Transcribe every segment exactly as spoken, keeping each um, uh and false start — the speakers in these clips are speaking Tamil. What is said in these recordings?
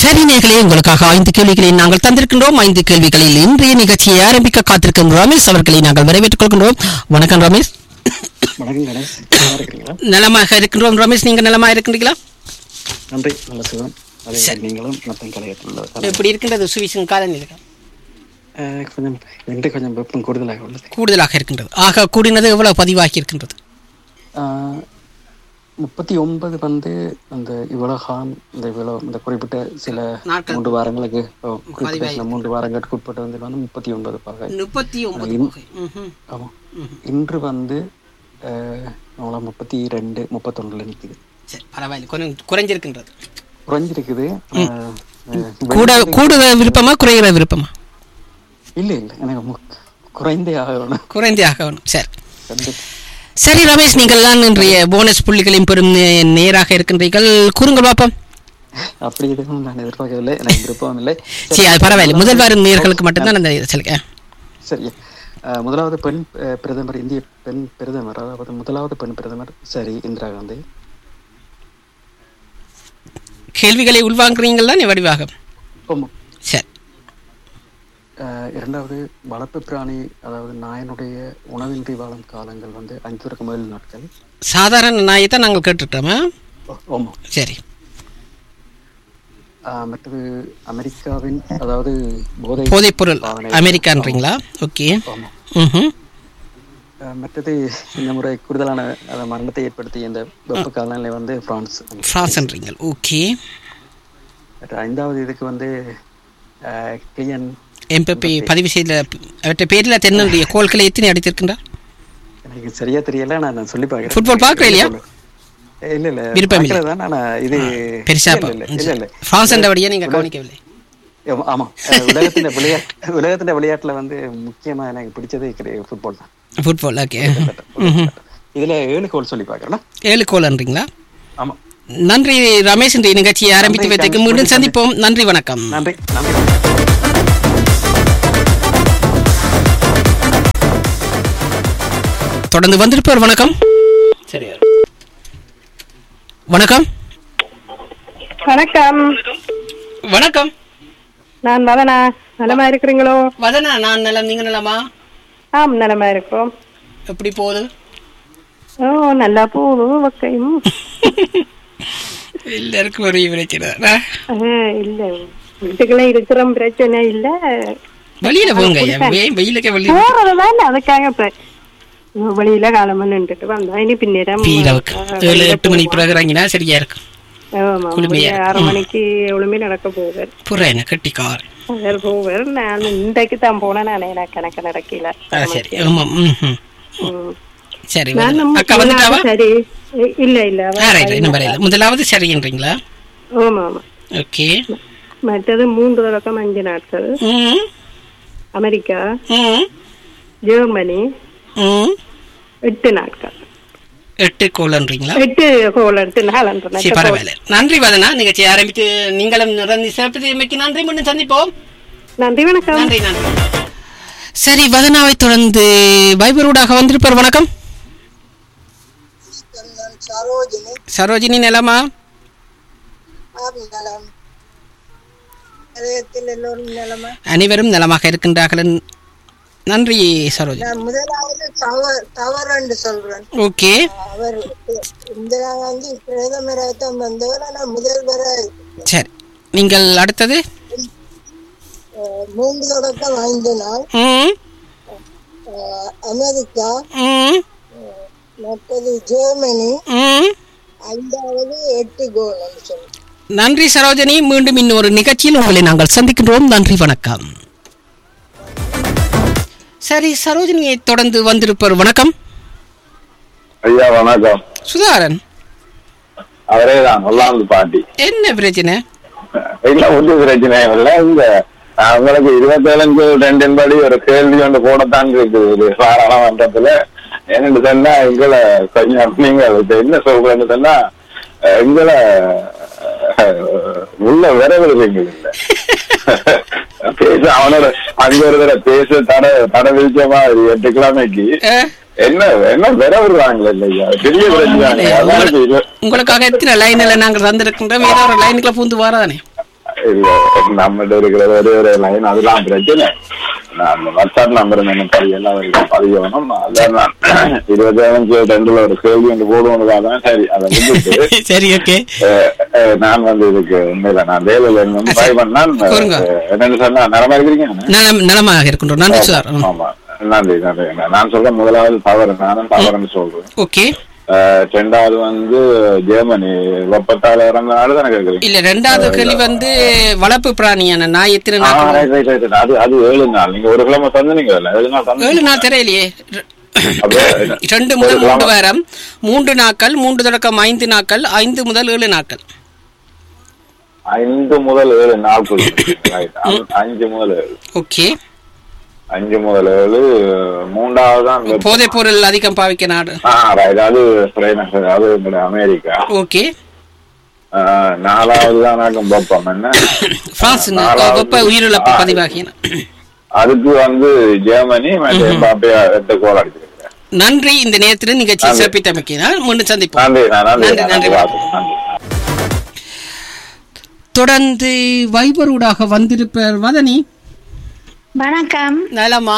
சரி நேர்களே, உங்களுக்காக ஐந்து கேள்விகளை நாங்கள் தந்திருக்கின்றோம். ஐந்து கேள்விகளில் இன்றைய நிகழ்ச்சியை ஆரம்பிக்க காத்திருக்கும் ரமேஷ் அவர்களை நாங்கள் வரவேற்றுக் கொள்கின்றோம். வணக்கம் ரமேஷ். நலமாக இருக்கின்றோம் ரமேஷ், நீங்க நலமாக இருக்கின்றீங்களா? நன்றி, நல்ல சுகம். நீங்களும் எப்படி இருக்கின்றது சுவிசன் காலநிலை? கொஞ்சம் இன்று கொஞ்சம் வெப்பம் கூடுதலாக உள்ளது. கூடுதலாக இருக்கின்றது. ஆக கூடினது எவ்வளவு பதிவாகி இருக்கின்றது? முப்பத்தி ஒன்பது வந்து அந்த இவ்வளோகான் இந்த இவ்வளோ இந்த குறிப்பிட்ட சில மூன்று வாரங்களுக்கு குறிப்பிட்ட மூன்று வாரங்களுக்கு உட்பட்டு வந்து வந்து முப்பத்தி ஒன்பது பாகை. ஆமாம், இன்று வந்து முப்பத்தி ரெண்டு முப்பத்தொன்னுல நிற்குது. பரவாயில்லை, கொஞ்சம் குறைஞ்சிருக்கின்றது. குறைஞ்சிருக்குது. கூட கூடுதல விருப்பமா குறைகிற விருப்பமா? இல்லை இல்லை, எனக்கு குறைந்தே ஆகணும். குறைந்தே ஆகணும். சரி சரி ரமேஷ், நீங்கள் தான் இன்றைய போனஸ் புள்ளிகளையும் பெறும் நேராக இருக்கின்றீர்கள். கூறுங்கள் பாப்போம். அப்படி எதுவும் நான் எதிர்பார்க்கவில்லை, எனக்கு விருப்பம் இல்லை. சரி, அது பரவாயில்லை. முதல் வார நேர்களுக்கு மட்டும்தான் அந்த சொல்லுங்க. சரி, முதலாவது பெண் பிரதமர், இந்திய பெண் பிரதமர், அதாவது முதலாவது பெண் பிரதமர் சரி இந்திரா காந்தி. கேள்விகளை உள்வாங்குறீங்களா வடிவாக? சரி. இரண்டாவது வளர்ப்பு பிராணி, அதாவது நாயனுடைய உணவின்றி வாழும் காலங்கள் வந்து ஐந்து தொடக்கம் ஏழு நாட்கள். சாதாரண நாயை தான் நாங்கள் கேட்டுட்டோமா? ஆமாம். சரி. மற்றது அமெரிக்காவின், அதாவது போதை போதைப் பொருள் அமெரிக்கான்றீங்களா? ஓகே. மற்றது இந்த முறை கூடுதலான மரணத்தை ஏற்படுத்திய இந்த வெப்ப காலநிலை வந்து பிரான்ஸ் பிரான்ஸ்ன்றீங்க. ஓகே. ஐந்தாவது இதுக்கு வந்து கிளியன் எம்பி பதிவு செய்த அவற்றை பேரில் தென்னுடைய கோல்களை எத்தனை அடித்திருக்கின்றார்? எனக்கு சரியா தெரியல, நான் சொல்லி பார்க்கிறேன். ஃபுட்பால் பார்க்கற இல்லையா? இல்ல இல்ல, விருப்பம் இல்லை. நான் இது பெருசா இல்ல இல்ல பிரான்ஸ் என்ற வழியா நீங்க கவனிக்கவில்லை. ஆமா, உலகத்தின் விளையாட்டு உலகத்தின் விளையாட்டுல வந்து முக்கியமா எனக்கு பிடிச்சது ஃபுட்பால் தான். ஃபுட்பால். ஓகே. இதுல ஏழு கோல் சொல்லி பார்க்கறேன். ஏழு கோல்ன்றீங்களா? ஆமா. நன்றி ரமேஷ், இந்த நிகழ்ச்சியை ஆரம்பித்து வைத்ததுக்கு மீண்டும் சந்திப்போம். நன்றி, வணக்கம். நன்றி நன்றி. தொடர்ந்து வந்திருப்பார். வணக்கம். சரியா? வணக்கம். வணக்கம். வணக்கம். நான் வதனா. நலமா இருக்கிறீங்களோ? வதனா, நான் நலம். நீங்க நலமா? ஆம், நலமா இருக்கிறோம். எப்படி போகுது? ஓ, நல்லா போகுது. வக்கையும் எல்லாருக்கும் ஒரு பிரச்சனை இல்ல, வீட்டுக்குள்ள இருக்கிற பிரச்சனை இல்ல. வெளியில போங்க, வெயிலுக்கு வெளியில போறதுதான். அதுக்காக வெளியில காலமா நின்றுட்டு வந்தோம். இனி பின்னேரம் ஏழு எட்டு மணி பிறகு இறங்கினா சரியா இருக்கும். ஆறு மணிக்கு எவ்வளவுமே நடக்க போவார். புறேன கட்டிக்கார் போவார். நான் இன்றைக்கு தான் போனேன். நான் எனக்கு கணக்கு நடக்கல. சரி. ஆமா. சரி. அக்கா சரி. இல்ல இல்ல, முதலாவது சரின்றீங்களா? ஆமா ஆமா. ஓகே. மற்றது மூன்று தொடக்கம் அஞ்சு நாட்கள். அமெரிக்கா, ஜெர்மனி எட்டு நாட்கள். எட்டு கோலன்றீங்களா? எட்டு கோலன்ட்டு நாலு. பரவாயில்ல. நன்றி வதனா, நிகழ்ச்சி ஆரம்பித்து நீங்களும் சிறப்பு நன்றி. மீண்டும் சந்திப்போம். நன்றி, வணக்கம். நன்றி நன்றி. சரி, வதனாவை தொடர்ந்து வைபரூடாக வந்திருப்பார். வணக்கம். சரோஜினி, நலமா? அனைவரும் நலமாக இருக்கின்றார்கள். நன்றி சரோஜினி. முதலாவது தவறு என்று சொல்றேன். ஓகே. அவர் இந்திரா காந்தி பிரதமராக வந்தவர், ஆனால் முதல்வராக. சரி, நீங்கள் அடுத்தது? மூன்று தொடக்கம் ஐந்து நாள். அமெரிக்கா, மற்றது ஜெர்மனி, ஐந்தாவது எட்டு கோல் என்று சொல்றேன். நன்றி சரோஜினி. மீண்டும் இன்னொரு நிகழ்ச்சியில் உங்களை நாங்கள் சந்திக்கின்றோம். நன்றி, வணக்கம். சரி, சரோஜினியை தொடர்ந்து வந்திருப்பார். வணக்கம். ஐயா வணக்கம். சுதாரன் அவரே தான். ஒல்லாந்து பாட்டி. என்ன பிரச்சனை? இல்ல, ஒன்றும் பிரச்சனை இல்லை. இந்த உங்களுக்கு இருபத்தேழு ரெண்டின் படி ஒரு கேள்வி ஒன்று போடத்தான் இருக்குது பாராளுமன்றத்துல. என்னன்னு சொன்னா, எங்களை கொஞ்சம் நீங்க என்ன சொல்றேன்னு சொன்னா, எங்களை உள்ள விரவிடுறீங்க இல்ல பேச அவனோட அங்க ஒரு தடவை பேச தட தட விழிச்ச மாதிரி எட்டு கிழமைக்கு என்ன என்ன விரவிடுறாங்களே இல்லையா? பெரிய பிரச்சனை. உங்களுக்காக எத்தனை லைன்ல நாங்க தந்திருக்கின்றோம். ஏதோ ஒரு லைனுக்குள்ள பூந்து வராதானே? நம்மகிட்ட இருக்கிற ஒரே ஒரு லைன் அதெல்லாம் பிரச்சனை. நான் வாட்ஸ்அப் நம்பர் என்ன பதிவு எல்லாம் வரைக்கும் பதியணும். அதான் நான் இருபத்தி ரெண்டுல ஒரு கேள்வி ஒன்று போடுவோம். சரி, அதை வந்துட்டு சரி ஓகே. நான் வந்து இதுக்கு உண்மையில நான் வேலையில இருந்து ட்ரை பண்ணான். என்னன்னு சொன்னா நலமா இருக்கிறீங்க? நலமாக இருக்கின்றோம். நன்றி சார். ஆமா, நன்றி நன்றி. நான் சொல்றேன் முதலாவது தவறு, நானும் தவறுன்னு சொல்றேன். ஓகே. ரெண்டாவது வந்து ஜெர்மனி வெப்பத்தால இறந்த நாடு தானே கேக்குறீங்க? இல்ல, ரெண்டாவது கேள்வி வந்து வளர்ப்பு பிராணியான நாய் எத்தனை நாள்? அது அது ஏழு நாள். நீங்க ஒரு கிலோமீட்டர் வந்து நீங்க ஏழு நாள் ஏழு நாள் தெரியலையே. ரெண்டு முதல் மூன்று வாரம், மூன்று நாட்கள், மூன்று தொடக்கம் ஐந்து நாட்கள், ஐந்து முதல் ஏழு நாட்கள். ஐந்து முதல் ஏழு நாட்கள். அஞ்சு முதல் ஏழு. ஓகே. அஞ்சு முதல் ஏழு. மூன்றாவது தான் போதைப் பொருள் அதிகம் பாவிக்க நாடு. அது அமெரிக்கா. ஓகே. நாலாவது தான் வெப்பம் என்ன பிரான்ஸ். வெப்ப உயிரிழப்பு பதிவாகின. அதுக்கு வந்து ஜெர்மனி எட்டு கோல் அடிச்சிருக்கேன். நன்றி. இந்த நேரத்தில் நிகழ்ச்சி சிறப்பித்தமைக்கினால் மீண்டும் சந்திப்போம். நன்றி நன்றி. தொடர்ந்து வைபரூடாக வந்திருப்பார் வதனி. வணக்கம். நலமா?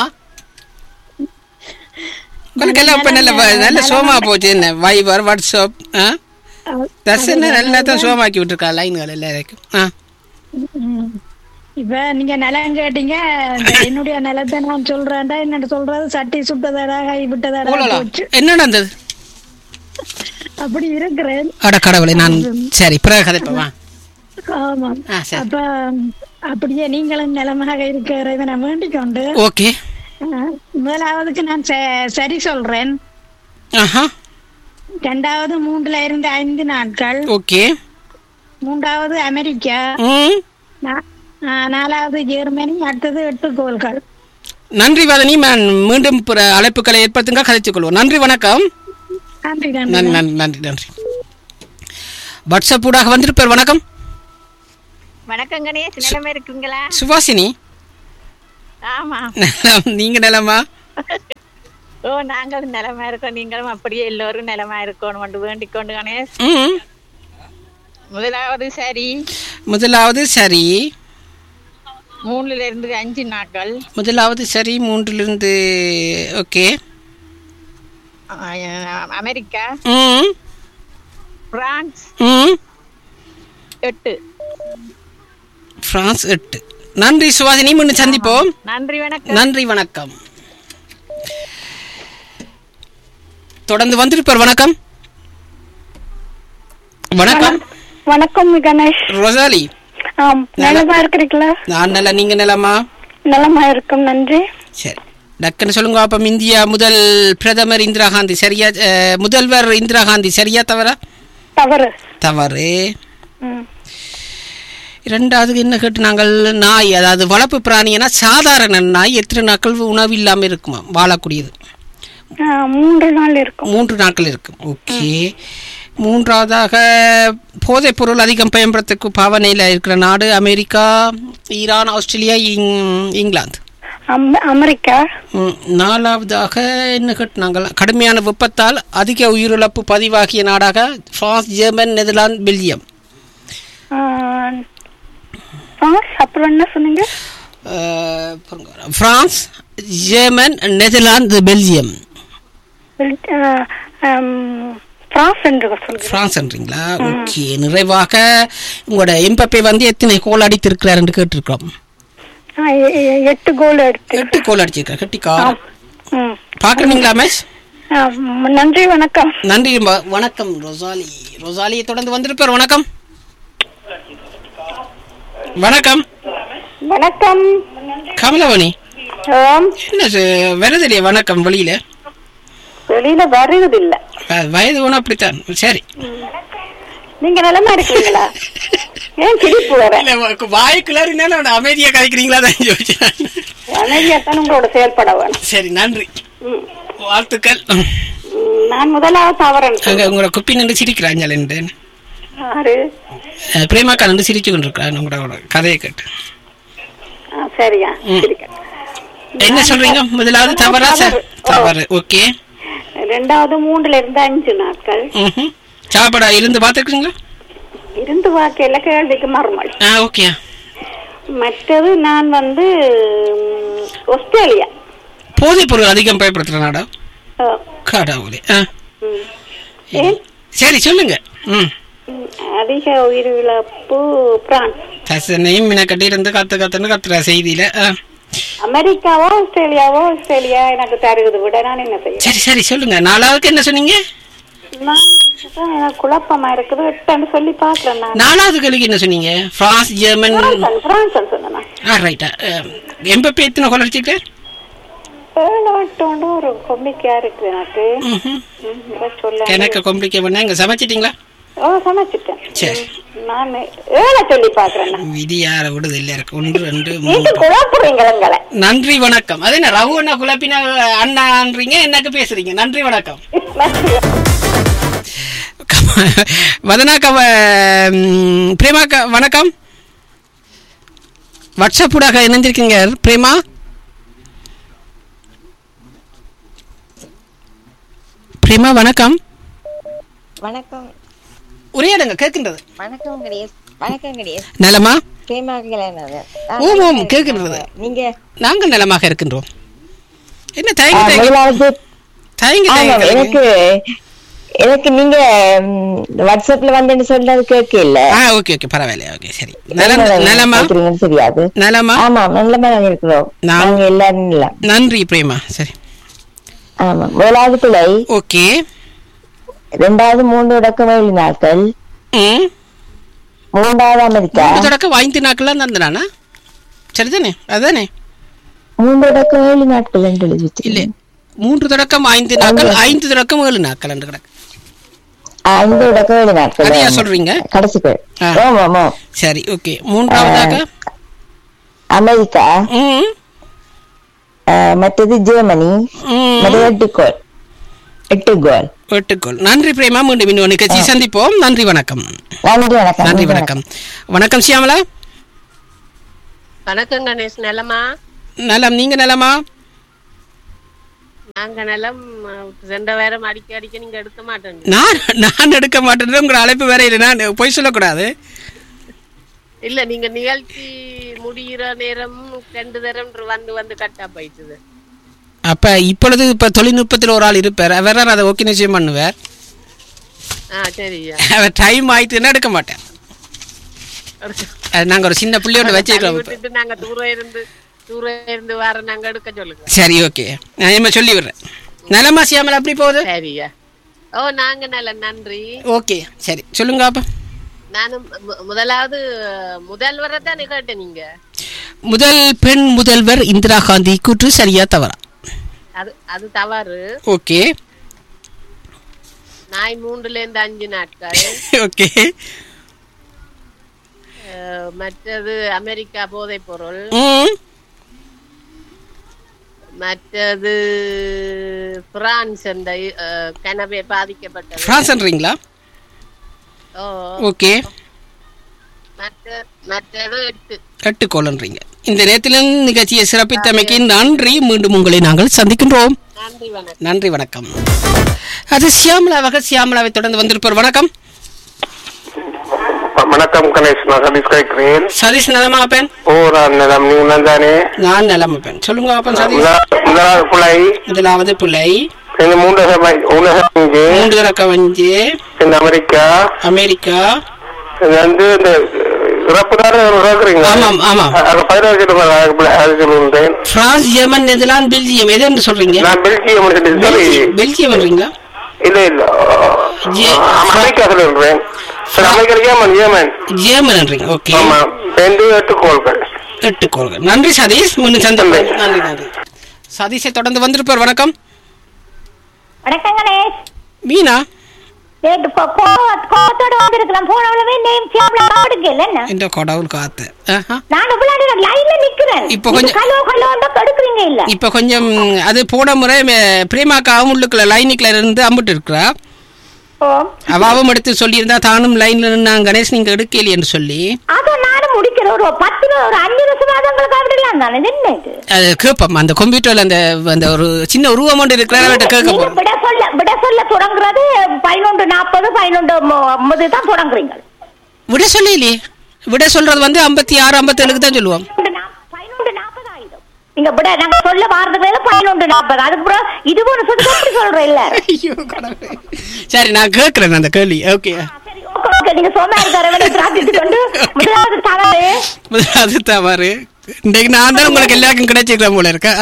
நல்ல நல்ல சோமா போச்சு. என்ன வைபர் வாட்ஸ்அப் நல்லா தான் சோமாக்கி விட்டுருக்கா லைன்கள் எல்லாருக்கும். இப்ப நீங்க நிலம் கேட்டீங்க. என்னுடைய நிலத்தை நான் சொல்றேன்டா. என்ன சொல்றது, சட்டி சுட்டதடா, கை விட்டதடா. என்ன நடந்தது? அப்படி இருக்கிறேன். அட கடவுளை. நான் சரி பிறகு கதைப்பா. ஆமா. அப்ப அப்படியே நீங்களும் நிலமாக இருக்கிறத நான் வேண்டிக் கொண்டு. ஓகே. முதலாவதுக்கு நான் சரி சொல்றேன். இரண்டாவது மூன்றுல இருந்து ஐந்து நாட்கள். ஓகே. மூன்றாவது அமெரிக்கா. நாலாவது ஜெர்மனி. அடுத்தது எட்டு கோல்கள். நன்றி வதனி. மீண்டும் அழைப்புகளை ஏற்படுத்துங்க, கதைத்துக் கொள்வோம். நன்றி, வணக்கம். நன்றி நன்றி நன்றி நன்றி. வாட்ஸ்அப் ஊடாக வந்திருப்பார். வணக்கம். வணக்கம் கணேஷ். நிலமா இருக்குங்களா? சுபாசினி. ஆமா. நீங்க நிலமா? ஓ, நாங்களும் நிலமா இருக்கோம். நீங்களும் அப்படியே எல்லோரும் நிலமா இருக்கணும் வேண்டிக் கொண்டு கணேஷ். முதலாவது சரி. முதலாவது சரி. மூணுல இருந்து அஞ்சு நாட்கள். முதலாவது சரி. மூன்றிலிருந்து ஓகே. அமெரிக்கா. பிரான்ஸ் எட்டு. பிரான்ஸ் எட்டு. நன்றி சுவாசினி. முன்னு சந்திப்போம். நன்றி, வணக்கம். நன்றி, வணக்கம். தொடர்ந்து வந்திருப்பார். வணக்கம். வணக்கம். வணக்கம் கணேஷ். ரொசாலி. நலமா இருக்கிறீங்களா? நான் நல்ல. நீங்க நலமா? நலமா இருக்கும், நன்றி. சரி, டக்குன்னு சொல்லுங்க. அப்ப இந்தியா முதல் பிரதமர் இந்திரா காந்தி சரியா? முதல்வர் இந்திரா காந்தி சரியா தவறா? தவறு. தவறு. இரண்டாவது என்ன கேட்டு நாங்கள் நாய், அதாவது வளர்ப்பு பிராணினா சாதாரண நாய் எத்தனை நாட்கள் உணவு இல்லாம இருக்குமா வாழக்கூடியது? மூன்று நாள் இருக்கும். மூன்று நாட்கள் இருக்கும். ஓகே. மூன்றாவதாக போதைப் பொருள் அதிகம் பயன்படுத்த பாவனையில் இருக்கிற நாடு America, Iran, Australia, England. America. நாலாவதாக என்ன கேட்டு நாங்கள் கடுமையான வெப்பத்தால் அதிக உயிரிழப்பு பதிவாகிய நாடாக பிரான்ஸ், ஜெர்மன், நெதர்லாந்து, பெல்ஜியம். அப்புறம் என்ன சொன்னீங்க? France, German, Netherlands, Belgium. France என்றீங்களா? Okay. நிறைவாக உங்களோட எம்பப்பே வந்து எத்தனை கோல் அடித்திருக்கிறார் என்று கேட்டிருக்கிறோம். எட்டு கோல் அடித்து எட்டு கோல் அடிச்சிருக்கார். கட்டிக்கா பாக்குறீங்களா மேட்ச்? நன்றி, வணக்கம். நன்றி, வணக்கம். ரொசாலி. ரொசாலியை தொடர்ந்து வந்திருப்பார். வணக்கம். வணக்கம். வணக்கம் கமலவணி. என்ன வருதில்லையா? வணக்கம். வெளியில வெளியில வருது இல்ல. வயது ஒன்றும் அப்படித்தான். சரி, நீங்க நிலமா இருக்கீங்களா? ஏன் சிரிப்பு வர? வாய்க்குள்ள இருந்தாலும் அமைதியா கதைக்கிறீங்களா தான் யோசிச்சேன். அமைதியா தான் உங்களோட செயல்பட வேணும். சரி, நன்றி, வாழ்த்துக்கள். நான் முதலாவது தவறேன். உங்களோட குப்பி நின்று சிரிக்கிறாங்க. யாரு? பிரேமாக்கா நின்று சிரிச்சு கொண்டிருக்கிறாங்க உங்களோட கதையை கேட்டு. சரியா? என்ன சொல்றீங்க? முதலாவது தவறா? தவறு. ஓகே. ரெண்டாவது மூன்றுல இருந்து அஞ்சு நாட்கள். சாப்பாடா இருந்து பாத்துருக்கீங்களா? இருந்து வாக்கையில கேள்விக்கு மறுமொழி. ஓகே. மற்றது நான் வந்து ம், ஆஸ்திரேலியா. போதைப் பொருள் அதிகம் பயன்படுத்துற நாடா? ஓ, கடவுளே. ஆ. ம். ஏன்? சரி சொல்லுங்க. ம் ம், அதிக உயிரிழப்பு பிரான்ஸ். தசனையும் மின கட்டி இருந்து கத்து கத்துன்னு கத்துற செய்தியில. ஆ. அமெரிக்காவோ ஆஸ்திரேலியாவோ? ஆஸ்திரேலியா எனக்கு தருகுது விட நான் என்ன செய்ய? சரி சரி சொல்லுங்க. நாலாவதுக்கு என்ன சொன்னீங்க? நான் அதான் எனக்கு குழப்பமா இருக்குது. எட்டுன்னு சொல்லி பாக்குறேன் நான். நாலாவது கேள்விக்கு என்ன சொன்னீங்க? France, German. பிரான்ஸ் பிரான்ஸ் சொன்னேன். ஆ ரைட்டா. எம்பப்பே எத்தனை கோல் அடிச்சிருக்கார்? ஏழு எட்டு ஒரு கொம்பிக்கையா இருக்கு எனக்கு. ம்ஹும். ம், இதை சொல்ல எனக்கு காம்ப்ளிகேட் பண்ண இங்க சமைச்சிட்டீங்களா? ஓ சமைச்சிட்டேன். சரி. நான் ஏழை சொல்லி பாக்குறேன். விதி யார விடுது இல்ல இருக்கு. ஒன்று ரெண்டு நீங்க மூன்று. குழப்புறீங்களங்களை. நன்றி வணக்கம். அது என்ன ரகு அண்ணா குழப்பினா அண்ணான்றீங்க, என்னக்கு பேசுறீங்க? நன்றி வணக்கம். வதனாக்கா பிரேமாக்கா வணக்கம். வாட்ஸ்அப் ஊடாக இணைந்திருக்கீங்க பிரேமா. பிரேமா வணக்கம். வணக்கம். உரையாடுங்க கேட்கின்றது. வணக்கம் கணேஷ். வணக்கம் கணேஷ். நலமா? பிரேமாக்கள். ஓம் ஓம் கேட்கின்றது. நீங்க நாங்கள் நலமாக இருக்கின்றோம். என்ன தயங்கி தயங்கி தயங்கி தயங்கி எனக்கு எனக்கு நீங்க வாட்ஸ்அப்ல வந்து சொல்றது கேட்க இல்ல. ஆ ஓகே ஓகே பரவாயில்லை. ஓகே சரி. நலம் நலமா? தெரியாது. நலமா? ஆமா நல்லமா இருக்கிறோம். நாங்க எல்லாரும் இல்ல. நன்றி பிரேமா. சரி. ஆமா முதலாவது பிள்ளை. ஓகே. ரெண்டாவது மூன்று தொடக்கம் ஏழு நாட்கள். ம் மூன்றாவது அமெரிக்கா. மூன்று தொடக்கம் ஐந்து நாட்கள் தான். சரிதானே? அதுதானே மூன்று தொடக்கம் ஏழு நாட்கள் என்று எழுதி வச்சு. இல்ல மூன்று தொடக்கம் ஐந்து நாட்கள், ஐந்து தொடக்கம் ஏழு நாட்கள் என்று கிடக்கு. ஐந்து தொடக்கம் ஏழு நாட்கள் அதையா சொல்றீங்க? கடைசி பேர். ஆமா சரி ஓகே. மூன்றாவதாக அமெரிக்கா. ம் மற்றது ஜெர்மனி. மற்றது எட்டு கோல். எட்டு கோல். எட்டு கோல். நன்றி பிரேமா. மீண்டும் இன்னொரு நிகழ்ச்சி சந்திப்போம். நன்றி வணக்கம். நன்றி வணக்கம். நன்றி வணக்கம். வணக்கம் சியாமலா. வணக்கம் கணேஷ். நலமா? நலம். நீங்க நலமா? நாங்க நலம். சென்ற வாரம் அடிக்க அடிக்க நீங்க எடுக்க மாட்டேன். நான் நான் எடுக்க மாட்டேன். உங்க அழைப்பு வேற இல்லை. நான் பொய் சொல்லக்கூடாது. இல்ல நீங்க நிகழ்ச்சி முடிகிற நேரம் ரெண்டு தரம் வந்து வந்து கட்டா போயிட்டுது. அப்ப இப்பொழுது இப்ப தொழில்நுட்பத்தில் ஒரு ஆள் இருப்பார். அவர் அதை ஓகே நிச்சயம் பண்ணுவார். அவர் டைம் ஆயிட்டுன்னா எடுக்க மாட்டேன். நாங்க ஒரு சின்ன பிள்ளையோட வச்சிருக்கோம். நாங்க தூரம் இருந்து தூரம் இருந்து வர நாங்க எடுக்க சொல்லுங்க. சரி ஓகே. நான் சொல்லி விடுறேன். நலமா சியாமலா அப்படி போகுது? சரியா? ஓ நாங்க நல்ல நன்றி. ஓகே சரி சொல்லுங்க. அப்ப நானும் முதலாவது முதல்வரை தானே கேட்டேன். நீங்க முதல் பெண் முதல்வர் இந்திரா காந்தி கூற்று சரியா தவறா? அது அது தவறு. ஓகே. நாய் மூன்றுல இருந்து அஞ்சு நாட்கள். ஓகே. மற்றது அமெரிக்கா போதைப் பொருள். மற்றது பிரான்ஸ் அந்த கனவே பாதிக்கப்பட்டது. பிரான்ஸ்ன்றீங்களா? ஓ ஓகே. மற்ற மற்றது எட்டு எட்டு கோலன்றீங்க. இந்த நேரத்திலும் நிகழ்ச்சியை சிறப்பித்தமைக்கு நன்றி. மீண்டும் உங்களை நாங்கள் சந்திக்கின்றோம். நன்றி வணக்கம். நன்றி வணக்கம். அது சியாமலாவாக சியாமலாவை தொடர்ந்து வந்திருப்பார். வணக்கம். வணக்கம் கணேஷ். நான் சதீஷ் கேட்கிறேன். சதீஷ் நலமா பெண்? ஓ நான் நலம். நீங்க நந்தானே? நான் நலம் பெண். சொல்லுங்க அப்பன் சதீஷ். முதலாவது புலை. முதலாவது புலை. மூன்று மூன்று ரக்கம் வஞ்சி. அமெரிக்கா. அமெரிக்கா வந்து இந்த பிரான்ஸ், ஜெர்மன், நெதர்லாந்து, பெல்ஜியம். எது என்று சொல்றீங்க? பெல்ஜியம் இல்ல இல்ல அமெரிக்கா சொல்றேன். ஜெர்மன். ஓகே. எட்டு கோல்கள். எட்டு கோல்கள். நன்றி சதீஷ். முன்னு சந்தோஷம். நன்றி நன்றி. சதீஷை தொடர்ந்து வந்திருப்பார். வணக்கம். வணக்கம் கணேஷ். மீனா இப்ப கொஞ்சம் அது போன முறை பிரேமாக்காவும் உள்ளுக்குள்ள லைனுக்குள்ள இருந்து அம்பிட்டு இருக்கிறா. அவாவும் எடுத்து சொல்லி இருந்தா தானும் லைன்ல நின்னா கணேஷ் நீங்க எடுக்கல என்று சொல்லி அது கேப்பம். அந்த கம்ப்யூட்டர்ல அந்த அந்த ஒரு சின்ன உருவம் ஒன்று இருக்கிற கேட்க தொடங்குறது பதினொன்று நாற்பது பதினொன்று தான் தொடங்குறீங்க. விட சொல்லலையே விட சொல்றது வந்து ஐம்பத்தி ஆறு ஐம்பத்தி ஏழுக்கு தான் சொல்லுவோம். நீங்க விட நாங்க சொல்ல வாரதுக்கு பதினொன்று நாற்பது அதுக்கப்புறம் இது ஒரு சொல்லி சொல்றேன் இல்ல. சரி நான் கேட்கிறேன் அந்த கேள்வி. ஓகே நீங்க சோமாரி பிரார்த்தித்து கொண்டு முதலாவது தவறு முதலாவது தவறு இன்னைக்கு நான் தான் உங்களுக்கு எல்லாருக்கும் கிடைச்சிருக்கேன் போல இருக்க.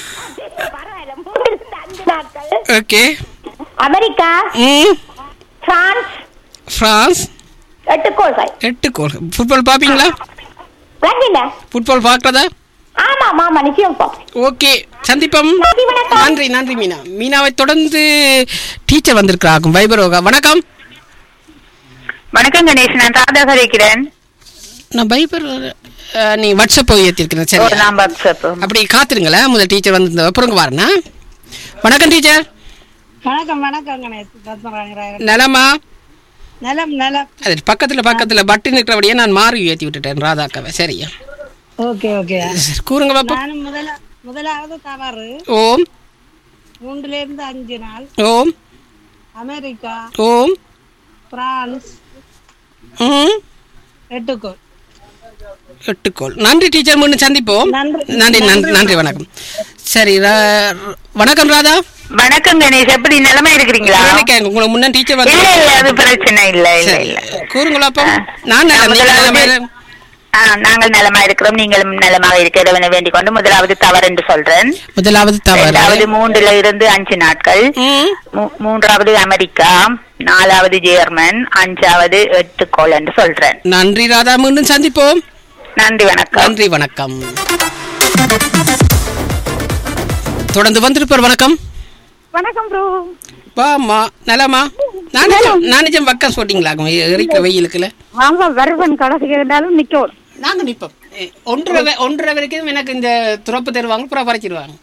ஓகே அமெரிக்கா பிரான்ஸ் பிரான்ஸ் எட்டு கோல் எட்டு கோல். ஃபுட்பால் பாப்பீங்களா? ஃபுட்பால் பாக்குறதா? ஆமா ஆமா நிச்சயம். ஓகே சந்திப்போம். நன்றி நன்றி மீனா. மீனாவை தொடர்ந்து டீச்சர் வந்திருக்கிறாங்க வைபரோகா. வணக்கம். வணக்கம் கணேஷ், நான் ராதா இருக்கிறேன். நான் பைபர் நீ வாட்ஸ்அப் போய் ஏற்றிருக்கிறேன். சரி நான் வாட்ஸ்அப் அப்படி காத்துருங்களேன். முதல் டீச்சர் வந்து அப்புறம் வரேன்னா. வணக்கம் டீச்சர். வணக்கம் வணக்கம் கணேஷ். நலமா? நலம் நலம். அது பக்கத்துல பக்கத்துல பட்டு நிற்கிறபடியே நான் மாறி ஏற்றி விட்டுட்டேன் ராதாக்காவை. சரியா? ஓகே ஓகே கூறுங்க பாப்பா. நான் முதல்ல முதலாவது தவறு. ஓம். மூன்றுல இருந்து அஞ்சு நாள். ஓம். அமெரிக்கா. ஓம். பிரான்ஸ். ம். எட்டு கோல். எட்டு கோல். நன்றி டீச்சர், முன்னு சந்திப்போம். நன்றி நன்றி நன்றி வணக்கம். சரி வணக்கம் ராதா. வணக்கம் கணேஷ், எப்படி நிலைமை இருக்கிறீங்களா? உங்களுக்கு முன்ன டீச்சர் வந்து அது பிரச்சனை இல்ல இல்ல இல்ல. கூறுங்களா அப்போ. நான் நாங்கள் நலமா இருக்கிறோம், நீங்களும் நலமாக இருக்க வேண்டிக் கொண்டு முதலாவது தவறு என்று சொல்றேன். முதலாவது தவறு. இரண்டாவது மூன்றுல இருந்து அஞ்சு நாட்கள். மூன்றாவது அமெரிக்கா, நாலாவது ஜெர்மன், அஞ்சாவது எட்டு கோல் என்று சொல்றேன். நன்றி ராதா, மீண்டும் சந்திப்போம். நன்றி வணக்கம். நன்றி வணக்கம். தொடர்ந்து வந்திருப்பார். வணக்கம். வணக்கம் ப்ரோ. வாமா நலமா? நானும் நானும் வக்கம் போட்டீங்களா எரிக்கிற வெயிலுக்குல? வாங்க வருவன் கடைசிக்கு இருந்தாலும் நிக்கணும். நாங்க நிப்போம். ஒன்றரை ஒன்றரை வரைக்கும் எனக்கு இந்த துறப்பு தருவாங்க, புறா பறிச்சிருவாங்க.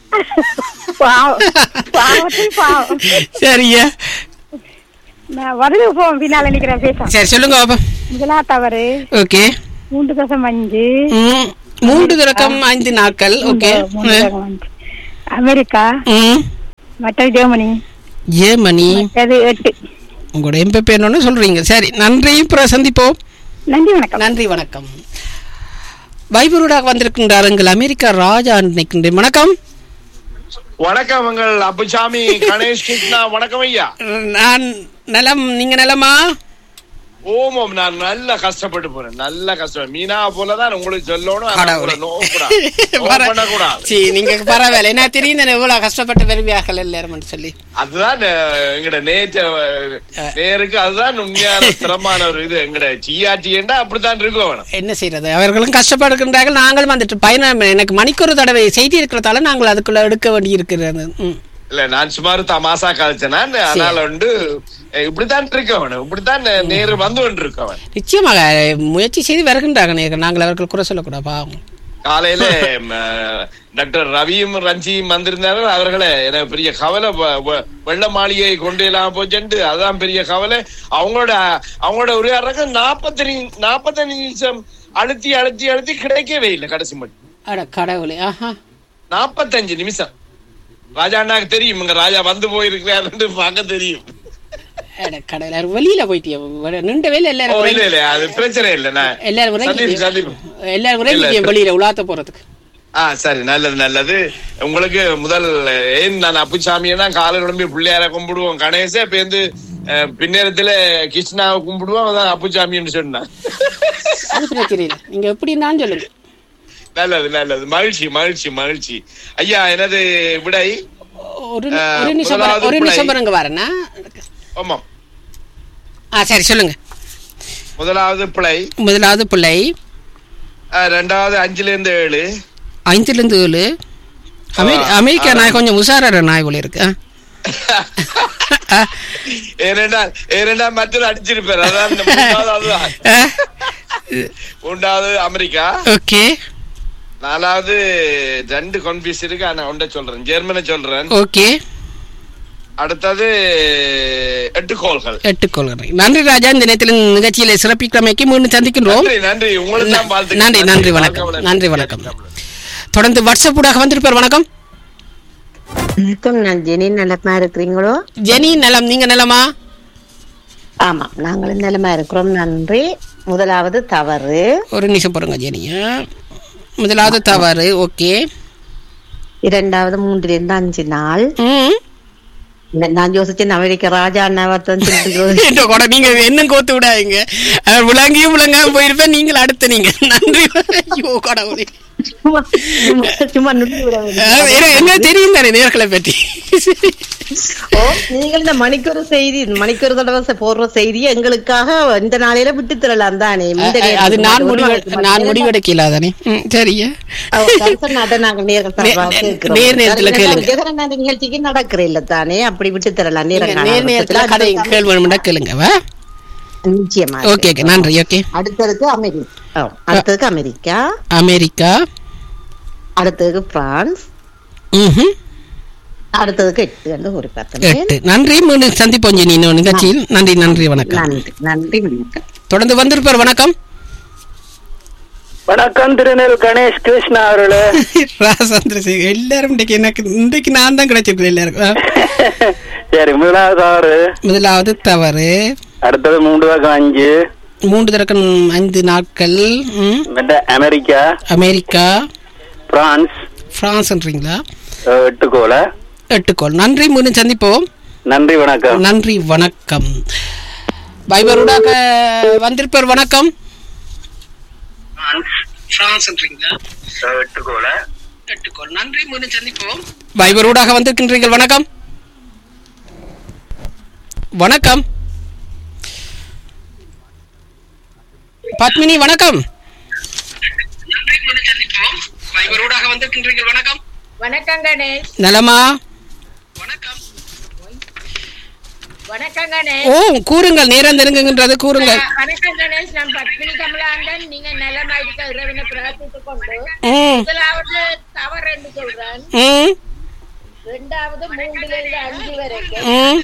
சரியா? நான் வருது போவோம் பின்னால நிக்கிறேன் பேச. சரி சொல்லுங்க பாப்பா. முதலா தவறு. ஓகே. மூன்று தசம் அஞ்சு. மூன்று தசம் ஐந்து நாட்கள். ஓகே. அமெரிக்கா. மற்ற ஜெர்மனி. ஜெர்மனி. அது எட்டு. உங்களோட எம்பி என்னன்னு சொல்றீங்க. சரி நன்றி, புற சந்திப்போம். நன்றி வணக்கம். நன்றி வணக்கம். வைபூருடாக வந்திருக்கின்றார் எங்கள் அமெரிக்கா ராஜா நினைக்கின்றேன். வணக்கம். வணக்கம் எங்கள் அப்புசாமி கணேஷ் கிருஷ்ணா. வணக்கம் ஐயா. நான் நலம், நீங்க நலமா? ஓமம், நான் நல்ல கஷ்டப்பட்டு போறேன், நல்ல கஷ்டம். மீனா போலதான் உங்களுக்கு சொல்லணும். நீங்க பரவாயில்ல, என்ன தெரியும் இவ்வளவு கஷ்டப்பட்டு விரும்பியார்கள் எல்லாரும் சொல்லி. அதுதான் எங்கட நேற்று நேருக்கு அதுதான் உண்மையான சிரமமான ஒரு இது. எங்கட சியாட்டியண்டா அப்படித்தான் இருக்க வேணும். என்ன செய்யறது, அவர்களும் கஷ்டப்படுகின்றார்கள், நாங்களும் வந்துட்டு பயணம். எனக்கு மணிக்கு ஒரு தடவை செய்தி இருக்கிறதால நாங்கள் அதுக்குள்ள எடுக்க வேண்டி இருக்கிறது. இல்ல நான் சுமார் தமாசா கழிச்சேன். அதனால வந்து இப்படித்தான் இருக்கவன், இப்படித்தான் நேரு வந்து கொண்டு இருக்கவன். நிச்சயமாக முயற்சி செய்து வருகின்றாங்க. நாங்கள் அவர்கள் குறை சொல்லக்கூடாது. பாவம். காலையில டாக்டர் ரவியும் ரஞ்சியும் வந்திருந்தார்கள். அவர்களே எனக்கு பெரிய கவலை, வெள்ள மாளிகை கொண்டு எல்லாம் போச்சுட்டு அதான் பெரிய கவலை. அவங்களோட அவங்களோட உரையாடுறாங்க நாப்பத்தி நாப்பத்தஞ்சு நிமிஷம் அழுத்தி அழுத்தி அழுத்தி கிடைக்கவே இல்லை கடைசி மட்டும். கடவுளே. நாப்பத்தஞ்சு நிமிஷம். ராஜாண்ணாக்கு தெரியும், இங்க ராஜா வந்து போயிருக்கிறாரு பார்க்க தெரியும். வெளியில போயிட்டியா நின்ற வேலை எல்லாரும்? இல்ல இல்ல அது பிரச்சனை இல்ல, எல்லாரும் எல்லாரும் வெளியில உலாத்த போறதுக்கு. ஆஹ் சரி, நல்லது நல்லது. உங்களுக்கு முதல் ஏன் நான் அப்புசாமியா காலை உடம்பு பிள்ளையார கும்பிடுவோம், கணேச பேருந்து பின்னேரத்துல கிருஷ்ணாவை கும்பிடுவோம், அதான் அப்புசாமின்னு சொன்னேன். அது பிரச்சனை இல்லை, நீங்க எப்படி நான் சொல்லுங்க. நல்லது நல்லது, மகிழ்ச்சி மகிழ்ச்சி மகிழ்ச்சி. ஐயா எனது விடை ஒரு நிமிஷம் பாருங்க வரேன்னா. ஆமா சரி சொல்லுங்க. முதலாவது பிள்ளை. முதலாவது பிள்ளை. ரெண்டாவது அஞ்சுல இருந்து ஏழு. அஞ்சுல இருந்து ஏழு. அமெரிக்கா நாய் கொஞ்சம் உஷாரான நாய் போல இருக்கு. ஏனென்றால் ஏனென்றால் மற்றொரு அடிச்சிருப்பார். அதான் மூன்றாவது அமெரிக்கா. ஓகே. நாலாவது ரெண்டு கன்ஃபியூஸ் இருக்கு, ஆனா ஒன்றை சொல்றேன், ஜெர்மனை சொல்றேன். ஓகே. அடுத்தது எட்டு கோள்கள். எட்டு கோள்கள். நன்றி ராஜா, இந்த நேரத்தில் நிகழ்ச்சியில சிறப்பிக்கிறமைக்கு மீண்டும் சந்திக்கின்றோம். நன்றி உங்களுக்கு. நன்றி நன்றி வணக்கம். நன்றி வணக்கம். தொடர்ந்து வாட்ஸ்அப் ஊடாக வந்திருப்பார். வணக்கம். வணக்கம், நான் ஜெனி. நலமா இருக்கிறீங்களோ? ஜெனி நலம், நீங்க நலமா? ஆமா, நாங்களும் நலமா இருக்கிறோம், நன்றி. முதலாவது தவறு. ஒரு நிமிஷம் போடுங்க ஜெனியா. முதலாவது தவறு. ஓகே. இரண்டாவது மூன்றுல இருந்து அஞ்சு நாள். நான் யோசிச்சேன் அமெரிக்க ராஜா அண்ணாவத்தான் கூட நீங்க என்ன கோத்து விடாதீங்க. விளங்கியும் விளங்காம போயிருப்பேன். நீங்கள் அடுத்து நீங்க நன்றி. ஐயோ கடவுளே, சும்மா என்ன தெரியும் தானே நேர்களை பற்றி. ஓ, நீங்கள் இந்த மணிக்கொரு செய்தி மணிக்கொரு தடவை போடுற செய்தியை எங்களுக்காக இந்த நாளையில விட்டு தரலாம் தானே. அது நான் முடிவு நான் முடிவெடுக்கல தானே. சரியா, நிகழ்ச்சிக்கு நடக்கிற இல்ல தானே, அப்படி விட்டு தரலாம். கேள்வி கேளுங்க. நிச்சயமா. ஓகே, நன்றி. ஓகே, அடுத்ததுக்கு அமெரிக்கா. அடுத்ததுக்கு அமெரிக்கா அமெரிக்கா அடுத்ததுக்கு பிரான்ஸ். அடுத்ததுக்கு எட்டு என்று ஒரு பத்து. எட்டு. நன்றி. மீண்டும் சந்திப்போம் ஜெனி நிகழ்ச்சியில். நன்றி நன்றி வணக்கம். நன்றி நன்றி வணக்கம். தொடர்ந்து வந்திருப்பார். வணக்கம். வணக்கம் திருநெல் கணேஷ் கிருஷ்ணா அவர்களே. ராசந்திரசேகர் எல்லாரும் இன்றைக்கு எனக்கு இன்றைக்கு நான் தான் கிடைச்சிருக்கேன் எல்லாருக்கும். சரி, முதலாவது தவறு. முதலாவது தவறு. அடுத்தது மூன்று தக்கம் அஞ்சு. மூன்று தக்கம் ஐந்து நாட்கள். America America France. பிரான்ஸ்ன்றீங்களா? எட்டு கோல எட்டு கோல். நன்றி. மீண்டும் சந்திப்போம். நன்றி வணக்கம். நன்றி வணக்கம். பைபருடாக வந்திருப்பார். வணக்கம். நன்றி. மீண்டும் சந்திப்போம். பைபருடாக வந்திருக்கின்றீர்கள். வணக்கம். வணக்கம் பத்மினி. வணக்கம். நன்றி. மீண்டும் சந்திப்போம். பைபருடாக வந்திருக்கின்றீர்கள். வணக்கம். வணக்கம் கணேஷ். நலமா? வணக்கம். வணக்கம் கணேஷ். ஓ, கூறுங்கள். நேரம் நெருங்குகின்றது, கூறுங்கள். வணக்கம் கணேஷ். நான் பத்மினி கமலாந்தன். நீங்க நலமா இருக்க இறைவனை பிரார்த்தித்துக் கொண்டு முதலாவது தவறு என்று சொல்றேன். இரண்டாவது மூன்றுல இருந்து அஞ்சு வரைக்கும்.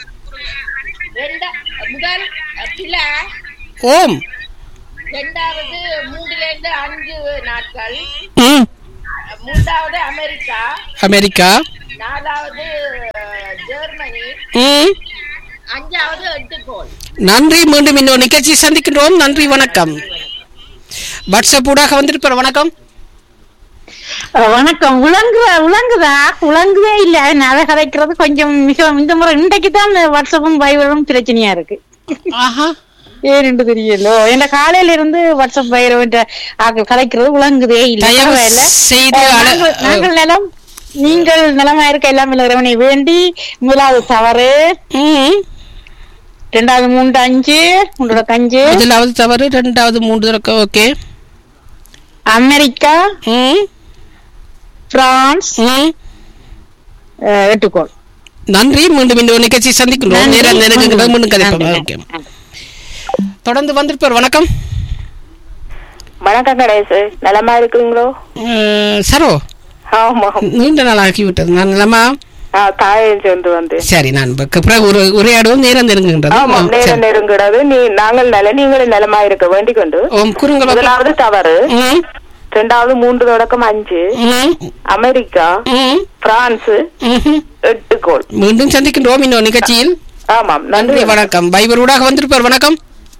முதல் பிள்ளை. ஓம். இரண்டாவது மூன்றுல இருந்து அஞ்சு நாட்கள். மூன்றாவது அமெரிக்கா அமெரிக்கா நாலாவது ஜெர்மனி. அஞ்சாவது எட்டு கோல். நன்றி. மீண்டும் இன்னொரு நிகழ்ச்சி சந்திக்கின்றோம். நன்றி வணக்கம். வாட்ஸ்அப் ஊடாக வந்திருப்பார். வணக்கம். வணக்கம். உலங்குதா உலங்குதா உலங்குதே இல்ல. நான் கதைக்கிறது கொஞ்சம் மிக இந்த முறை இன்றைக்கு தான் வாட்ஸ்அப்பும் பைபரும் பிரச்சனையா இருக்கு. ஆஹா, ஏன்னு தெரியலோ. என்ன காலையில இருந்து வாட்ஸ்அப் பைரவன் கலைக்கிறது உலங்குதே இல்ல. நாங்கள் நிலம் நீங்கள் நிலமா இருக்க எல்லாம் இறைவனை வேண்டி. முதலாவது தவறு. ரெண்டாவது மூன்று அஞ்சு மூன்று அஞ்சு. முதலாவது தவறு. ரெண்டாவது மூன்று. ஓகே. அமெரிக்கா பிரான்ஸ் எட்டு கோல். நன்றி. மீண்டும் இந்த நிகழ்ச்சி சந்திக்கின்றோம். நேரம் நெருங்குகிறது. மீண்டும் கதைப்போம். தொடர்ந்து வந்திருப்பார். வணக்கம். வணக்கம் கணேஷ். நலமா இருக்கிறீங்களோ? சரோ, நீண்ட நாள் ஆகிவிட்டது. நான் நலமா? சரி, நான் உரையாடுவோம். நேரம் நெருங்குகின்றது. நேரம் நெருங்குகிறது. நீ நாங்கள் நல நீங்களும் நலமா இருக்க வேண்டிக் கொண்டு. முதலாவது தவறு. இரண்டாவது மூன்று தொடக்கம் அஞ்சு. அமெரிக்கா பிரான்ஸ் எட்டு கோல். மீண்டும் சந்திக்கின்றோம் இன்னொரு நிகழ்ச்சியில். ஆமாம், நன்றி வணக்கம். பைபர் ஊடாக வந்திருப்பார். வணக்கம்.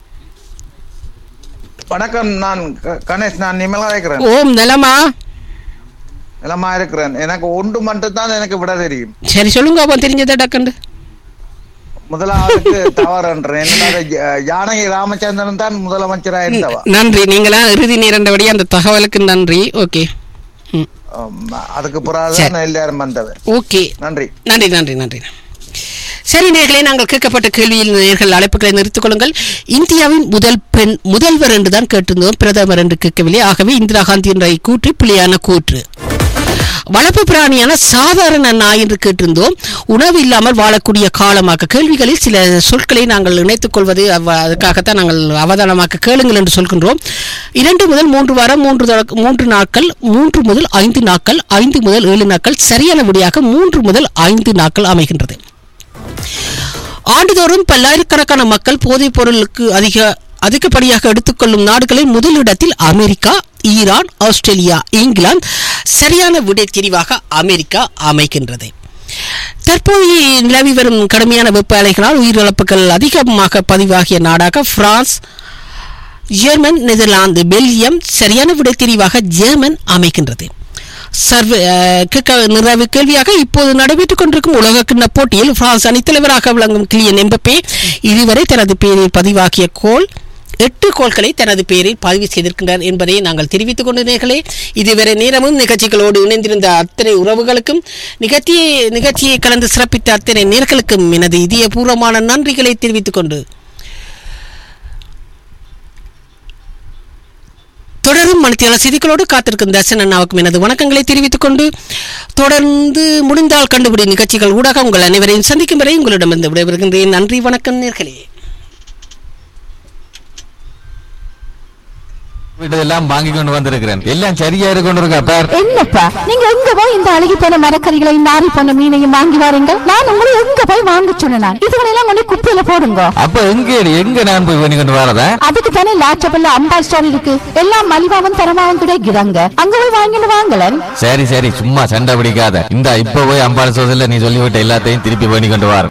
வணக்கம். நான் கணேஷ். நான் நிமலா இருக்கிறேன். ஓம். நலமா? நலமா இருக்கிறேன். எனக்கு ஒன்று மட்டும் தான் எனக்கு விட தெரியும். சரி, சொல்லுங்க. அப்ப தெரிஞ்சதை டக்குண்டு. முதலாவது தவறுன்றேன். ஜானகி ராமச்சந்திரன் தான் முதலமைச்சராக இருந்தவா. நன்றி. நீங்களா இறுதி நேரண்டபடி அந்த தகவலுக்கு நன்றி. ஓகே. அதுக்கு பிறகு எல்லாரும் வந்தவர். ஓகே, நன்றி நன்றி நன்றி நன்றி. சரி நேயர்களே, நாங்கள் கேட்கப்பட்ட கேள்வியில் நேயர்கள் அழைப்புகளை நிறுத்திக் கொள்ளுங்கள். இந்தியாவின் முதல் பெண் முதல்வர் என்று தான் கேட்டிருந்தோம், பிரதமர் என்று கேட்கவில்லை. ஆகவே இந்திரா காந்தி என்ற கூற்று பிள்ளையான கூற்று. வளர்ப்பு பிராணியான சாதாரண நாய் என்று கேட்டிருந்தோம். உணவு இல்லாமல் வாழக்கூடிய காலமாக. கேள்விகளில் சில சொற்களை நாங்கள் இணைத்துக் கொள்வது அதுக்காகத்தான் நாங்கள் அவதானமாக்க கேளுங்கள் என்று சொல்கின்றோம். இரண்டு முதல் மூன்று வாரம், மூன்று மூன்று நாட்கள், மூன்று முதல் ஐந்து நாட்கள், ஐந்து முதல் ஏழு நாட்கள், சரியான விடையாக மூன்று முதல் ஐந்து நாட்கள் அமைகின்றது. ஆண்டுதோறும் பல்லாயிரக்கணக்கான மக்கள் போதைப் பொருளுக்கு அதிக அதிகப்படியாக எடுத்துக்கொள்ளும் நாடுகளில் முதலிடத்தில் அமெரிக்கா, ஈரான், ஆஸ்திரேலியா, இங்கிலாந்து. சரியான விடை தெரிவாக அமெரிக்கா அமைகின்றது. தற்போது நிலவி வரும் கடுமையான வெப்ப அலைகளால் உயிரிழப்புகள் அதிகமாக பதிவாகிய நாடாக பிரான்ஸ் ஜெர்மன், நெதர்லாந்து, பெல்ஜியம். சரியான விடை தெரிவாக ஜெர்மன் அமைக்கின்றது. சர்வ நிறைவு கேள்வியாக இப்போது நடைபெற்றுக் கொண்டிருக்கும் உலக கிண்ண போட்டியில் பிரான்ஸ் அணித்தலைவராக விளங்கும் கிலியன் எம்பப்பே இதுவரை தனது பெயரில் பதிவாகிய கோல் எட்டு கோல்களை தனது பெயரில் பதிவு செய்திருக்கின்றார் என்பதை நாங்கள் தெரிவித்துக் கொண்டீர்களே. இதுவரை நேரமும் நிகழ்ச்சிகளோடு இணைந்திருந்த அத்தனை உறவுகளுக்கும் நிகழ்ச்சியை நிகழ்ச்சியை கலந்து சிறப்பித்த அத்தனை நேர்களுக்கும் எனது இதயபூர்வமான நன்றிகளை தெரிவித்துக் கொண்டு தொடரும் மணித்தியாளர் செய்திகளோடு காத்திருக்கும் தர்சன் அண்ணாவுக்கும் எனது வணக்கங்களை தெரிவித்துக் கொண்டு தொடர்ந்து முடிந்தால் கண்டுபிடி நிகழ்ச்சிகள் ஊடாக உங்கள் அனைவரையும் சந்திக்கும் வரை உங்களிடமிருந்து விடைபெறுகின்றேன். நன்றி, வணக்கம் நேர்களே. எல்லாம் வாங்கி கொண்டு வந்திருக்கிறேன். எல்லாம் சரியா இருக்கு. என்னப்பா நீங்க எங்க போய் இந்த அழுகி போன மரக்கறிகளை நாரி போன மீனையும் வாங்கி வாருங்க. நான் உங்களை எங்க போய் வாங்க சொன்னேன். இதுகளெல்லாம் கொண்டு குப்பையில போடுங்க. அப்ப எங்க எங்க நான் போய் பண்ணி கொண்டு வரதா? அதுக்கு தானே லாச்சபல்ல அம்பாள் ஸ்டோர் இருக்கு. எல்லாம் மலிவாவும் தரமாவும் கிடைக்கிறாங்க. அங்க போய் வாங்கிட்டு வாங்கலன். சரி சரி சும்மா சண்டை பிடிக்காத. இந்த இப்ப போய் அம்பாள் ஸ்டோர்ல நீ சொல்லிவிட்ட எல்லாத்தையும் திருப்பி பண்ணி கொண்டு வர.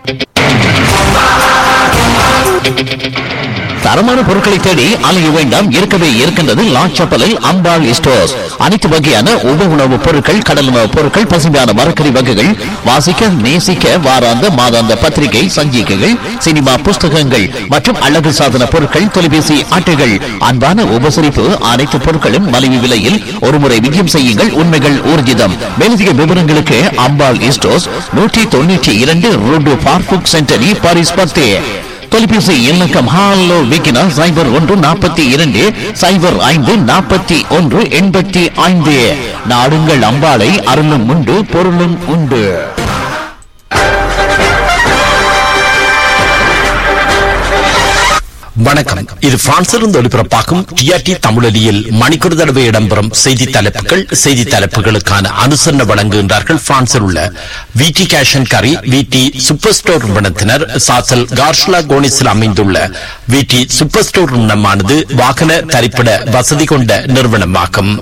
தரமான பொருட்களை தேடி அலைய வேண்டாம். இருக்கவே இருக்கின்றது லாச்சப்பலில் அம்பாள் ஸ்டோர்ஸ். அனைத்து வகையான உப உணவுப் பொருட்கள், கடல் உணவுப் பொருட்கள், பசுமையான மரக்கறி வகைகள், வாசிக்க நேசிக்க வாராந்த மாதாந்த பத்திரிகை சஞ்சிகைகள், சினிமா புஸ்தகங்கள் மற்றும் அழகு சாதன பொருட்கள், தொலைபேசி அட்டைகள். அன்பான உபசரிப்பு. அனைத்து பொருட்களும் மலிவு விலையில் ஒருமுறை விஜயம் செய்யுங்கள். உண்மைகள் ஊர்ஜிதம். மேலதிக விவரங்களுக்கு அம்பாள் ஸ்டோர்ஸ் நூற்றி தொண்ணூற்றி இரண்டு ரோடு பார்புக் சென்டரி பாரிஸ் பத்து. தொலைபேசி இலக்கம் ஹாலோ விக்கினா சைபர் ஒன்று நாற்பத்தி இரண்டு சைபர் ஐந்து நாற்பத்தி ஒன்று எண்பத்தி ஐந்து. நாடுங்கள் அம்பாளை, அருளும் உண்டு பொருளும் உண்டு. வணக்கம். இது பிரான்சிலிருந்து ஒளிபரப்பாகும் டிஆர்டி தமிழொலியில் மணிக்கூர் தடவை இடம்பெறும் செய்தி தலைப்புகள். செய்தி தலைப்புகளுக்கான அனுசரணை வழங்குகின்றார்கள் பிரான்சில் உள்ள விடி கேஷ் அண்ட் கரி விடி சூப்பர் ஸ்டோர் நிறுவனத்தினர். சாசல் கார்ஷ்லா கோனிஸில் அமைந்துள்ள விடி சூப்பர் ஸ்டோர் நிறுவனமானது வாகன தரிப்பிட வசதி கொண்ட நிறுவனமாகும்.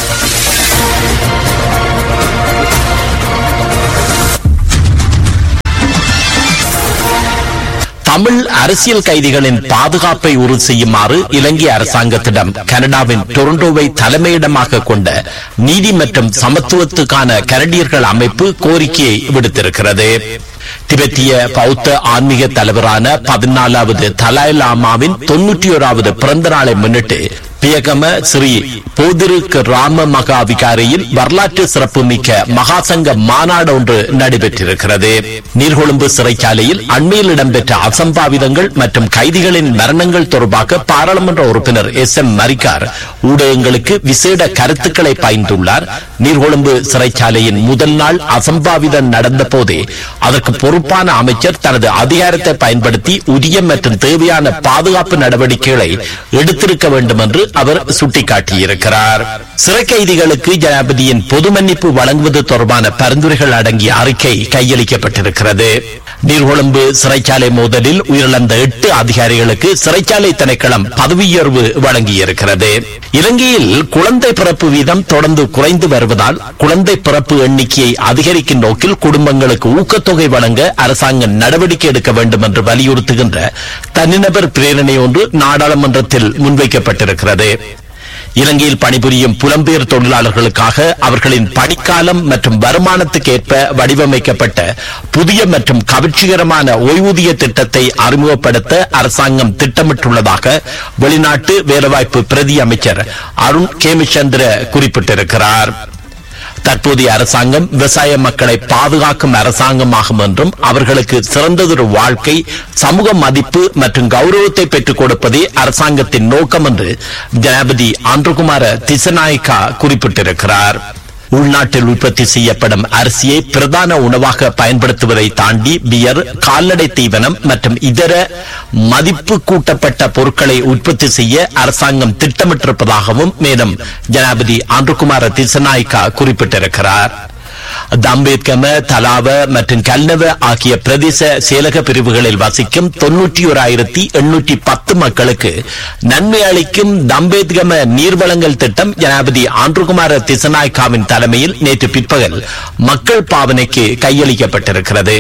தமிழ் அரசியல் கைதிகளின் பாதுகாப்பை உறுதி செய்யுமாறு இலங்கை அரசாங்கத்திடம் கனடாவின் டொரண்டோவை தலைமையிடமாக கொண்ட நீதி மற்றும் சமத்துவத்துக்கான கனடியர்கள் அமைப்பு கோரிக்கையை விடுத்திருக்கிறது. திபெத்திய பௌத்த ஆன்மீக தலைவரான பதினாலாவது தலாய் லாமாவின் தொன்னூற்றி ஓராவது பிறந்த நாளை முன்னிட்டு பியகம ஸ்ரீ போதிருக்கு ராம மகா விகாரையில் வரலாற்று சிறப்பு மிக்க மகாசங்க மாநாடு ஒன்று நடைபெற்றிருக்கிறது. நீர்கொழும்பு சிறைச்சாலையில் அண்மையில் இடம்பெற்ற அசம்பாவிதங்கள் மற்றும் கைதிகளின் மரணங்கள் தொடர்பாக பாராளுமன்ற உறுப்பினர் எஸ் எம் மரிக்கார் ஊடகங்களுக்கு விசேட கருத்துக்களை பகிர்ந்துள்ளார். நீர்கொழும்பு சிறைச்சாலையின் முதல் நாள் அசம்பாவிதம் நடந்த போதே அதற்கு பொறுப்பான அமைச்சர் தனது அதிகாரத்தை பயன்படுத்தி உரிய மற்றும் தேவையான பாதுகாப்பு நடவடிக்கைகளை எடுத்திருக்க வேண்டும் என்று அவர் சுட்டிக்காட்டியிருக்கிறார். சிறை கைதிகளுக்கு ஜனாதிபதியின் பொது மன்னிப்பு வழங்குவது தொடர்பான பரிந்துரைகள் அடங்கிய அறிக்கை கையளிக்கப்பட்டிருக்கிறது. நீர்கொழும்பு சிறைச்சாலை மோதலில் உயிரிழந்த எட்டு அதிகாரிகளுக்கு சிறைச்சாலை திணைக்களம் பதவி உயர்வு வழங்கியிருக்கிறது. இலங்கையில் குழந்தை பிறப்பு வீதம் தொடர்ந்து குறைந்து வருவதால் குழந்தை பிறப்பு எண்ணிக்கையை அதிகரிக்கும் நோக்கில் குடும்பங்களுக்கு ஊக்கத்தொகை வழங்க அரசாங்கம் நடவடிக்கை எடுக்க வேண்டும் என்று வலியுறுத்துகின்ற தனிநபர் பிரேரணை ஒன்று நாடாளுமன்றத்தில் முன்வைக்கப்பட்டிருக்கிறது. இலங்கையில் பணிபுரியும் புலம்பெயர் தொழிலாளர்களுக்காக அவர்களின் பணிக்காலம் மற்றும் வருமானத்துக்கு ஏற்ப வடிவமைக்கப்பட்ட புதிய மற்றும் கவர்ச்சிகரமான ஓய்வூதிய திட்டத்தை அறிமுகப்படுத்த அரசாங்கம் திட்டமிட்டுள்ளதாக வெளிநாட்டு வேலைவாய்ப்பு பிரதி அமைச்சர் அருண் கேமிச்சந்திர குறிப்பிட்டிருக்கிறார். தற்போதைய அரசாங்கம் விவசாய மக்களை பாதுகாக்கும் அரசாங்கமாகும் என்றும் அவர்களுக்கு சிறந்ததொரு வாழ்க்கை, சமூக மதிப்பு மற்றும் கௌரவத்தை பெற்றுக் கொடுப்பதே அரசாங்கத்தின் நோக்கம் என்று ஜனாதிபதி ஆண்ட்ருகுமார திசநாயக்கா குறிப்பிட்டிருக்கிறார். உள்நாட்டில் உற்பத்தி செய்யப்படும் அரிசியை பிரதான உணவாக பயன்படுத்துவதை தாண்டி பியர், கால்நடை தீவனம் மற்றும் இதர மதிப்பு கூட்டப்பட்ட பொருட்களை உற்பத்தி செய்ய அரசாங்கம் திட்டமிட்டிருப்பதாகவும் மேலும் ஜனாதிபதி ஆண்ட்ருகுமார திசநாயக்கா குறிப்பிட்டிருக்கிறார். தம்பேத்கம, தலாவ மற்றும் கல்னவ ஆகிய பிரதேச செயலக பிரிவுகளில் வசிக்கும் தொன்னூற்றி ஓராயிரத்தி எண்ணூற்றி பத்து மக்களுக்கு நன்மை அளிக்கும் தம்பேத்கம நீர்வளங்கள் திட்டம் ஜனாதிபதி ஆண்ட்ருகுமார திசநாயக்காவின் தலைமையில் நேற்று பிற்பகல் மக்கள் பாவனைக்கு கையளிக்கப்பட்டிருக்கிறது.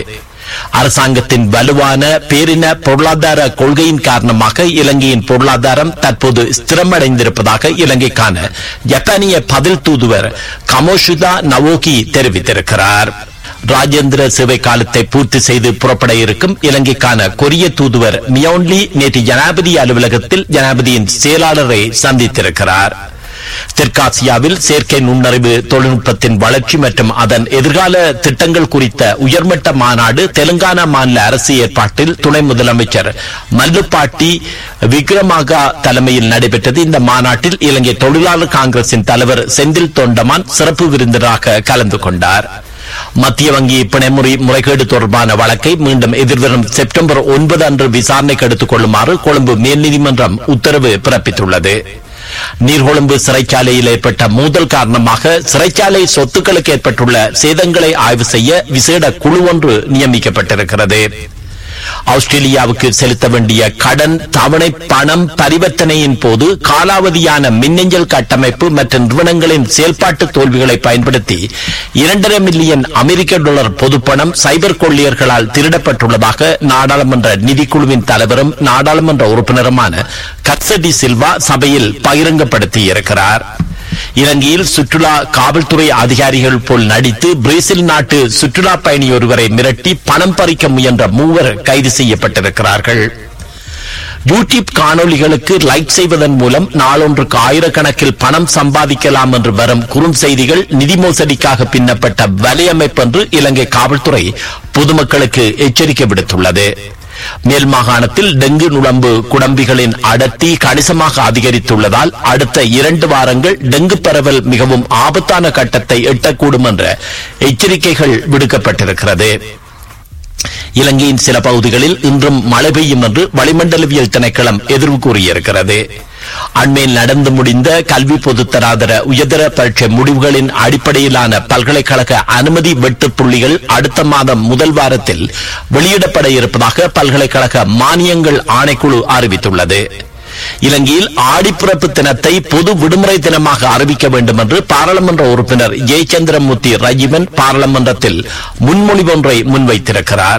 அரசாங்கத்தின் வலுவான பேரின பொருளாதார கொள்கையின் காரணமாக இலங்கையின் பொருளாதாரம் தற்போது ஸ்திரமடைந்திருப்பதாக இலங்கைக்கான ஜப்பானிய பதில் தூதுவர் கமோஷிதா நவோகி தெரிவித்திருக்கிறார். ராஜேந்திர சேவை காலத்தை பூர்த்தி செய்து புறப்பட இருக்கும் இலங்கைக்கான கொரிய தூதுவர் மியோன்லி நேற்று ஜனாதிபதி அலுவலகத்தில் ஜனாதிபதியின் செயலாளரை சந்தித்திருக்கிறார். தெற்காசியாவில் செயற்கை நுண்ணறிவு தொழில்நுட்பத்தின் வளர்ச்சி மற்றும் அதன் எதிர்கால திட்டங்கள் குறித்த உயர்மட்ட மாநாடு தெலுங்கானா மாநில அரசு ஏற்பாட்டில் துணை முதலமைச்சர் மல்லுப்பாட்டி விக்ரமாகா தலைமையில் நடைபெற்றது. இந்த மாநாட்டில் இலங்கை தொழிலாளர் காங்கிரசின் தலைவர் செந்தில் தொண்டமான் சிறப்பு விருந்தினராக கலந்து கொண்டார். மத்திய வங்கி பிணைமுறை முறைகேடு தொடர்பான வழக்கை மீண்டும் எதிர்வரும் செப்டம்பர் ஒன்பது அன்று விசாரணைக்கு எடுத்துக் கொள்ளுமாறு கொழும்பு மேல்நீதிமன்றம் உத்தரவு பிறப்பித்துள்ளது. நீர்கொழும்பு சிறைச்சாலையில் ஏற்பட்ட மோதல் காரணமாக சிறைச்சாலை சொத்துக்களுக்கு ஏற்பட்டுள்ள சேதங்களை ஆய்வு செய்ய விசேட குழு ஒன்று நியமிக்கப்பட்டிருக்கிறது. ஆஸ்திரேலியாவுக்கு செலுத்த வேண்டிய கடன் தவணை பணம் பரிவர்த்தனையின் போது காலாவதியான மின்னஞ்சல் கட்டமைப்பு மற்றும் நிறுவனங்களின் செயல்பாட்டு தோல்விகளை பயன்படுத்தி இரண்டரை மில்லியன் அமெரிக்க டாலர் பொதுப்பணம் சைபர் கொள்ளையர்களால் திருடப்பட்டுள்ளதாக நாடாளுமன்ற நிதிக்குழுவின் தலைவரும் நாடாளுமன்ற உறுப்பினருமான கர்சடி சில்வா சபையில் பகிரங்கப்படுத்தியிருக்கிறார். இலங்கையில் சுற்றுலா காவல்துறை அதிகாரிகள் போல் நடித்து பிரேசில் நாட்டு சுற்றுலா பயணி ஒருவரை மிரட்டி பணம் பறிக்க முயன்ற மூவர் கைது செய்யப்பட்டிருக்கிறார்கள். யூடியூப் காணொலிகளுக்கு லைக் செய்வதன் மூலம் நாளொன்றுக்கு ஆயிரக்கணக்கில் பணம் சம்பாதிக்கலாம் என்று வரும் குறும் செய்திகள் நிதி மோசடிக்காக பின்னப்பட்ட வலையமைப்பு என்று இலங்கை காவல்துறை பொதுமக்களுக்கு எச்சரிக்கை விடுத்துள்ளது. மேல் மாகாணத்தில் டெங்கு நுளம்பு குடம்பிகளின் அடர்த்தி கணிசமாக அதிகரித்துள்ளதால் அடுத்த இரண்டு வாரங்கள் டெங்கு பரவல் மிகவும் ஆபத்தான கட்டத்தை எட்டக்கூடும் என்ற எச்சரிக்கைகள் விடுக்கப்பட்டிருக்கிறது. இலங்கையின் சில பகுதிகளில் இன்றும் மழை பெய்யும் என்று வளிமண்டலவியல் திணைக்களம் எதிர்வு கூறியிருக்கிறது. அண்மையில் நடந்து முடிந்த கல்வி பொதுத்தராதர உயர்தர பரீட்சை முடிவுகளின் அடிப்படையிலான பல்கலைக்கழக அனுமதி வெட்டு புள்ளிகள் அடுத்த மாதம் முதல் வாரத்தில் வெளியிடப்பட இருப்பதாக பல்கலைக்கழக மானியங்கள் ஆணைக்குழு அறிவித்துள்ளது. இலங்கையில் ஆடிப்பிறப்பு தினத்தை பொது விடுமுறை தினமாக அறிவிக்க வேண்டும் என்று பாராளுமன்ற உறுப்பினர் ஜெயச்சந்திரமூர்த்தி ரஜீவன் பாராளுமன்றத்தில் முன்மொழிவொன்றை முன்வைத்திருக்கிறார்.